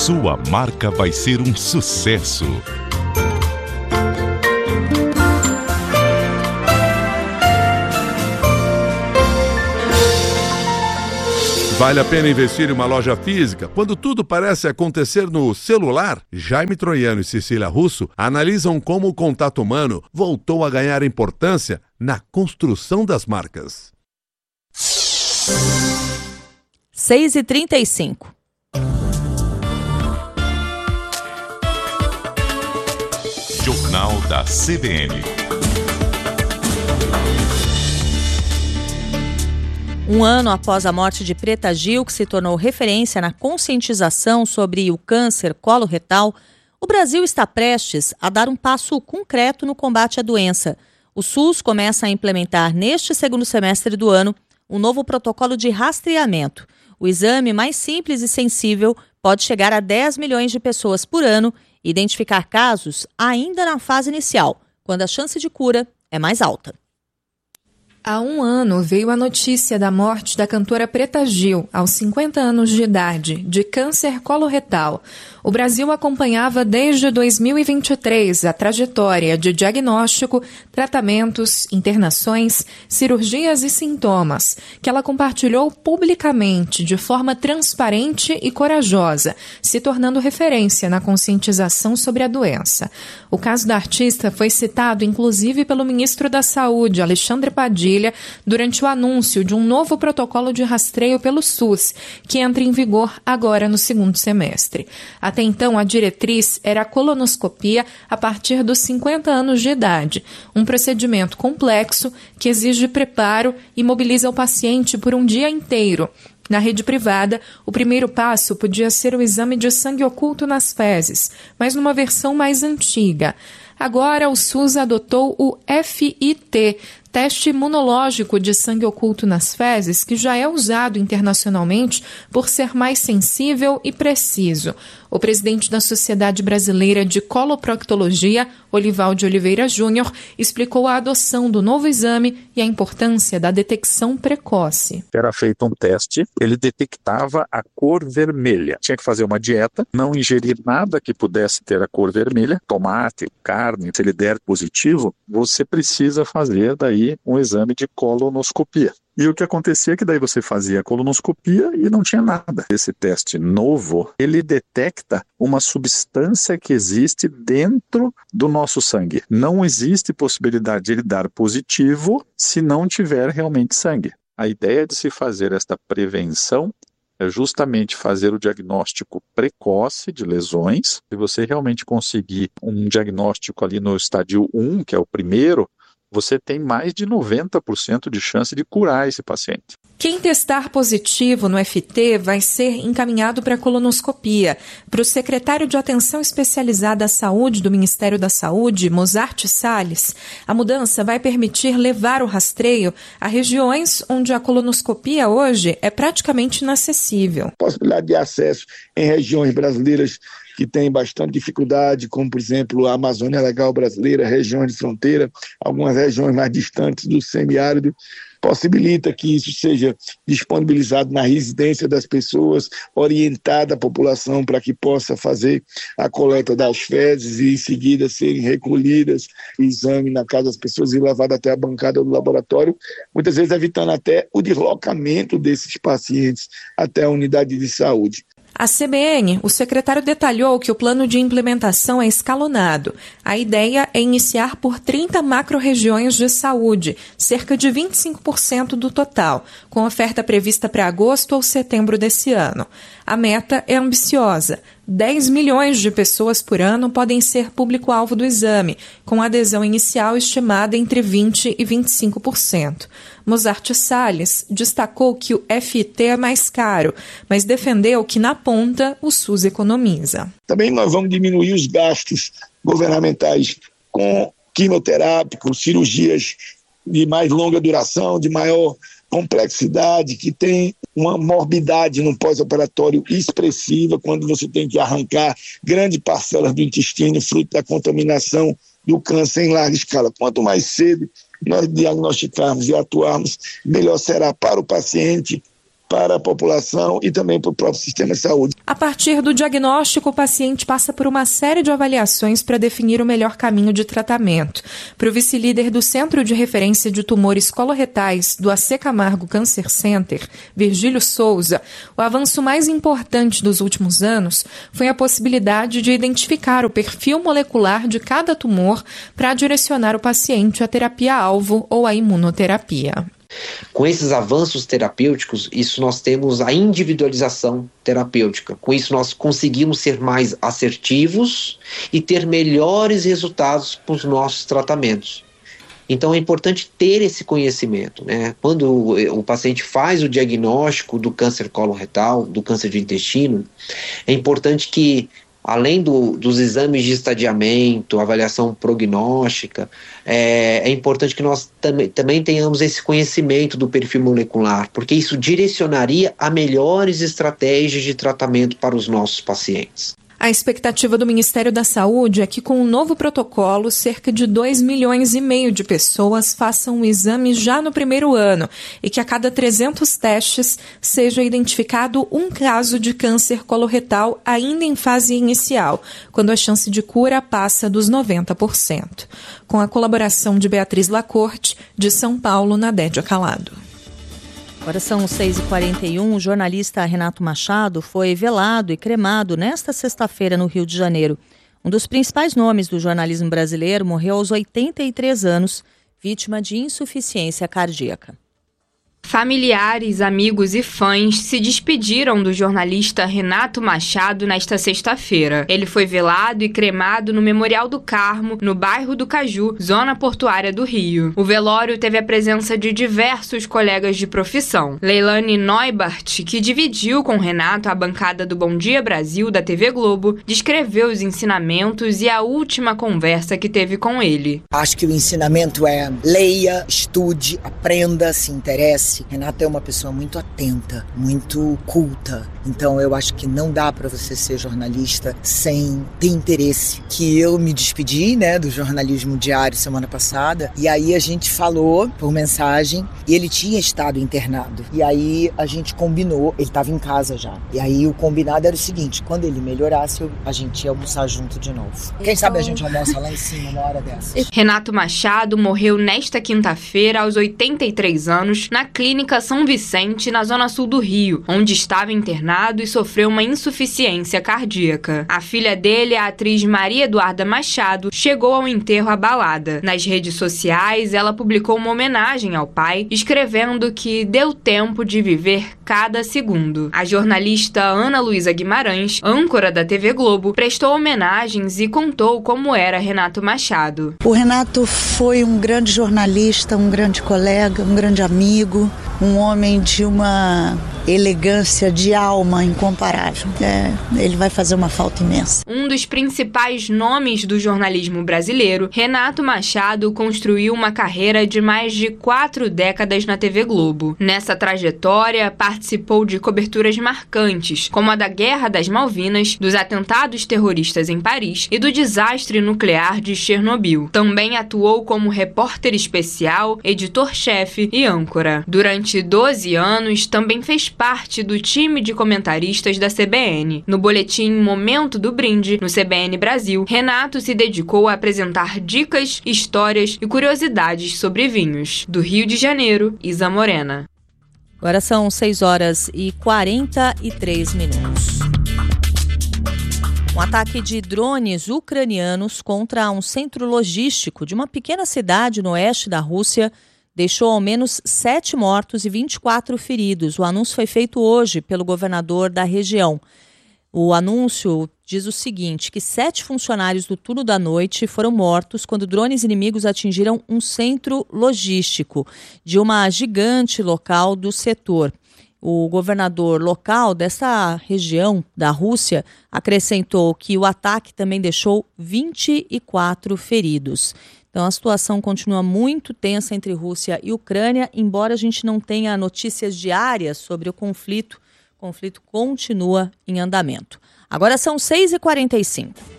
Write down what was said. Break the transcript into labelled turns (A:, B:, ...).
A: sua marca vai ser um sucesso. Vale a pena investir em uma loja física quando tudo parece acontecer no celular? Jaime Troiano e Cecília Russo analisam como o contato humano voltou a ganhar importância na construção das marcas.
B: 6h35.
A: Jornal da CBN.
B: Um ano após a morte de Preta Gil, que se tornou referência na conscientização sobre o câncer coloretal, o Brasil está prestes a dar um passo concreto no combate à doença. O SUS começa a implementar neste segundo semestre do ano um novo protocolo de rastreamento. O exame mais simples e sensível pode chegar a 10 milhões de pessoas por ano e identificar casos ainda na fase inicial, quando a chance de cura é mais alta.
C: Há um ano veio a notícia da morte da cantora Preta Gil, aos 50 anos de idade, de câncer coloretal. O Brasil acompanhava desde 2023 a trajetória de diagnóstico, tratamentos, internações, cirurgias e sintomas, que ela compartilhou publicamente de forma transparente e corajosa, se tornando referência na conscientização sobre a doença. O caso da artista foi citado inclusive pelo ministro da Saúde, Alexandre Padilha, durante o anúncio de um novo protocolo de rastreio pelo SUS, que entra em vigor agora no segundo semestre. Até então, a diretriz era a colonoscopia a partir dos 50 anos de idade, um procedimento complexo que exige preparo e mobiliza o paciente por um dia inteiro. Na rede privada, o primeiro passo podia ser o exame de sangue oculto nas fezes, mas numa versão mais antiga. Agora, o SUS adotou o FIT, teste imunológico de sangue oculto nas fezes, que já é usado internacionalmente por ser mais sensível e preciso. O presidente da Sociedade Brasileira de Coloproctologia, Olivaldo Oliveira Júnior, explicou a adoção do novo exame e a importância da detecção precoce.
D: Era feito um teste, ele detectava a cor vermelha. Tinha que fazer uma dieta, não ingerir nada que pudesse ter a cor vermelha, tomate, carne. Se ele der positivo, você precisa fazer daí um exame de colonoscopia. E o que acontecia é que daí você fazia a colonoscopia e não tinha nada. Esse teste novo, ele detecta uma substância que existe dentro do nosso sangue. Não existe possibilidade de ele dar positivo se não tiver realmente sangue. A ideia de se fazer esta prevenção é justamente fazer o diagnóstico precoce de lesões. Se você realmente conseguir um diagnóstico ali no estádio 1, que é o primeiro, você tem mais de 90% de chance de curar esse paciente.
C: Quem testar positivo no FT vai ser encaminhado para a colonoscopia. Para o secretário de Atenção Especializada à Saúde do Ministério da Saúde, Mozart Salles, a mudança vai permitir levar o rastreio a regiões onde a colonoscopia hoje é praticamente inacessível.
E: Possibilidade de acesso em regiões brasileiras que tem bastante dificuldade, como, por exemplo, a Amazônia Legal Brasileira, regiões de fronteira, algumas regiões mais distantes do semiárido, possibilita que isso seja disponibilizado na residência das pessoas, orientada a população para que possa fazer a coleta das fezes e, em seguida, serem recolhidas, exame na casa das pessoas e levado até a bancada do laboratório, muitas vezes evitando até o deslocamento desses pacientes até a unidade de saúde.
C: A CBN, o secretário detalhou que o plano de implementação é escalonado. A ideia é iniciar por 30 macro-regiões de saúde, cerca de 25% do total, com oferta prevista para agosto ou setembro desse ano. A meta é ambiciosa. 10 milhões de pessoas por ano podem ser público-alvo do exame, com adesão inicial estimada entre 20% e 25%. Mozart Salles destacou que o FT é mais caro, mas defendeu que, na ponta, o SUS economiza.
E: Também nós vamos diminuir os gastos governamentais com quimioterápicos, cirurgias de mais longa duração, de maior complexidade, que tem uma morbidade no pós-operatório expressiva, quando você tem que arrancar grandes parcelas do intestino, fruto da contaminação do câncer em larga escala. Quanto mais cedo nós diagnosticarmos e atuarmos, melhor será para o paciente para a população e também para o próprio sistema de saúde.
C: A partir do diagnóstico, o paciente passa por uma série de avaliações para definir o melhor caminho de tratamento. Para o vice-líder do Centro de Referência de Tumores Coloretais do AC Camargo Cancer Center, Virgílio Souza, o avanço mais importante dos últimos anos foi a possibilidade de identificar o perfil molecular de cada tumor para direcionar o paciente à terapia-alvo ou à imunoterapia.
F: Com esses avanços terapêuticos, isso nós temos a individualização terapêutica. Com isso nós conseguimos ser mais assertivos e ter melhores resultados para os nossos tratamentos. Então é importante ter esse conhecimento, né? Quando o paciente faz o diagnóstico do câncer coloretal, do câncer de intestino, é importante que, além dos exames de estadiamento, avaliação prognóstica, é importante que nós também tenhamos esse conhecimento do perfil molecular, porque isso direcionaria a melhores estratégias de tratamento para os nossos pacientes.
C: A expectativa do Ministério da Saúde é que, com o novo protocolo, cerca de 2,5 milhões de pessoas façam o exame já no primeiro ano e que a cada 300 testes seja identificado um caso de câncer coloretal ainda em fase inicial, quando a chance de cura passa dos 90%. Com a colaboração de Beatriz Lacorte, de São Paulo, Nadédia Calado.
B: Agora são 6h41, o jornalista Renato Machado foi velado e cremado nesta sexta-feira no Rio de Janeiro. Um dos principais nomes do jornalismo brasileiro morreu aos 83 anos, vítima de insuficiência cardíaca.
G: Familiares, amigos e fãs se despediram do jornalista Renato Machado nesta sexta-feira. Ele foi velado e cremado no Memorial do Carmo, no bairro do Caju, zona portuária do Rio. O velório teve a presença de diversos colegas de profissão. Leilane Neubart, que dividiu com Renato a bancada do Bom Dia Brasil da TV Globo, descreveu os ensinamentos e a última conversa que teve com ele.
H: Acho que o ensinamento é: leia, estude, aprenda, se interesse. Renato é uma pessoa muito atenta, muito culta. Então eu acho que não dá para você ser jornalista sem ter interesse. Que eu me despedi, do jornalismo diário semana passada, e aí a gente falou por mensagem, e ele tinha estado internado. E aí a gente combinou, ele estava em casa já. E aí o combinado era o seguinte: quando ele melhorasse, a gente ia almoçar junto de novo. Quem sabe a gente almoça lá em cima uma hora dessas.
G: Renato Machado morreu nesta quinta-feira aos 83 anos na Clínica São Vicente, na zona sul do Rio, onde estava internado e sofreu uma insuficiência cardíaca. A filha dele, a atriz Maria Eduarda Machado, chegou ao enterro abalada. Nas redes sociais, ela publicou uma homenagem ao pai, escrevendo que deu tempo de viver cada segundo. A jornalista Ana Luísa Guimarães, âncora da TV Globo, prestou homenagens e contou como era Renato Machado.
I: O Renato foi um grande jornalista, um grande colega, um grande amigo, um homem de uma elegância de alma incomparável. Ele vai fazer uma falta imensa.
G: Um dos principais nomes do jornalismo brasileiro, Renato Machado construiu uma carreira de mais de 4 décadas na TV Globo. Nessa trajetória, participou de coberturas marcantes, como a da Guerra das Malvinas, dos atentados terroristas em Paris e do desastre nuclear de Chernobyl. Também atuou como repórter especial, editor-chefe e âncora. Durante 12 anos, também fez parte do time de comentaristas da CBN. No boletim Momento do Brinde, no CBN Brasil, Renato se dedicou a apresentar dicas, histórias e curiosidades sobre vinhos. Do Rio de Janeiro, Isa Morena.
B: Agora são 6h43. Um ataque de drones ucranianos contra um centro logístico de uma pequena cidade no oeste da Rússia deixou ao menos 7 mortos e 24 feridos. O anúncio foi feito hoje pelo governador da região. O anúncio diz o seguinte, que 7 funcionários do turno da noite foram mortos quando drones inimigos atingiram um centro logístico de uma gigante local do setor. O governador local dessa região da Rússia acrescentou que o ataque também deixou 24 feridos. Então a situação continua muito tensa entre Rússia e Ucrânia, embora a gente não tenha notícias diárias sobre o conflito continua em andamento. Agora são 6h45.